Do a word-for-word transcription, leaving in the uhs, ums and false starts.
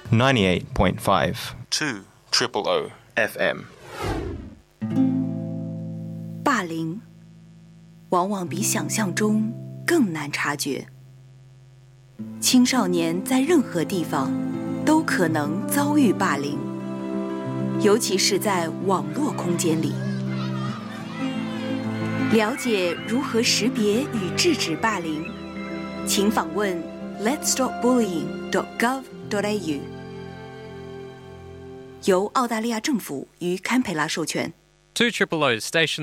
ninety-eight point five two triple O F M。 霸凌往往比想象中更难察觉。青少年在任何地方都可能遭遇霸凌，尤其是在网络空间里。了解如何识别与制止霸凌，请访问 lets stop bullying dot gov dot a u， 由澳大利亚政府与堪培拉授权。 two triple O station